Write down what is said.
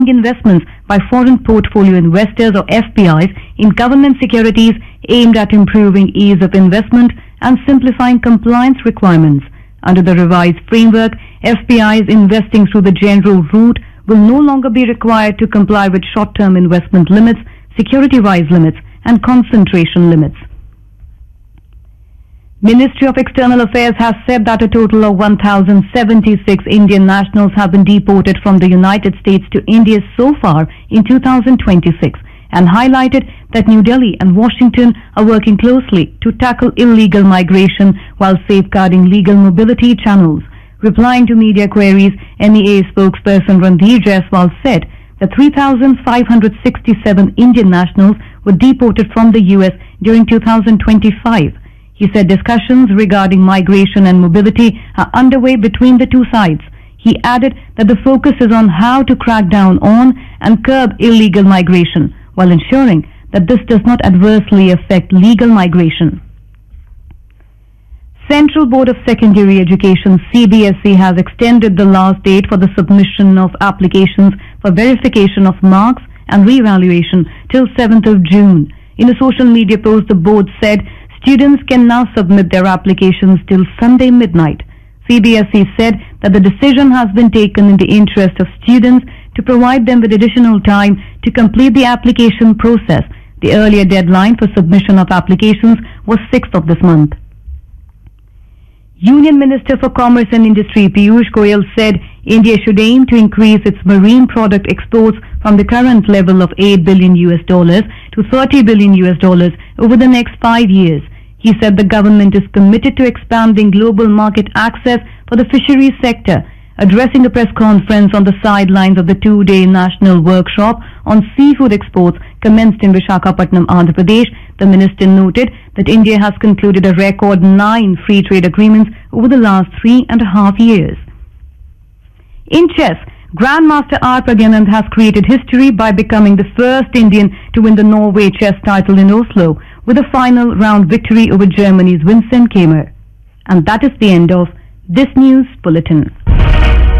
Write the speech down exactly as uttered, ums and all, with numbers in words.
investments by foreign portfolio investors or F P Is in government securities aimed at improving ease of investment and simplifying compliance requirements. Under the revised framework, F P Is investing through the general route will no longer be required to comply with short-term investment limits, security-wise limits and concentration limits. Ministry of External Affairs has said that a total of one thousand seventy-six Indian nationals have been deported from the United States to India so far in two thousand twenty-six and highlighted that New Delhi and Washington are working closely to tackle illegal migration while safeguarding legal mobility channels. Replying to media queries, N E A spokesperson Randhir Jaiswal said that three thousand five hundred sixty-seven Indian nationals were deported from the U S during two thousand twenty-five. He said discussions regarding migration and mobility are underway between the two sides. He added that the focus is on how to crack down on and curb illegal migration while ensuring that this does not adversely affect legal migration. Central Board of Secondary Education C B S E has extended the last date for the submission of applications for verification of marks and reevaluation till seventh of June. In a social media post, the board said students can now submit their applications till Sunday midnight. C B S E said that the decision has been taken in the interest of students to provide them with additional time to complete the application process. The earlier deadline for submission of applications was sixth of this month. Union Minister for Commerce and Industry Piyush Goyal said India should aim to increase its marine product exports from the current level of eight billion U S dollars to thirty billion U S dollars over the next five years. He said the government is committed to expanding global market access for the fisheries sector. Addressing a press conference on the sidelines of the two-day national workshop on seafood exports commenced in Visakhapatnam, Andhra Pradesh, the minister noted that India has concluded a record nine free trade agreements over the last three and a half years. In chess, Grandmaster R. Pragyanand has created history by becoming the first Indian to win the Norway chess title in Oslo with a final round victory over Germany's Vincent Keimer. And that is the end of this news bulletin.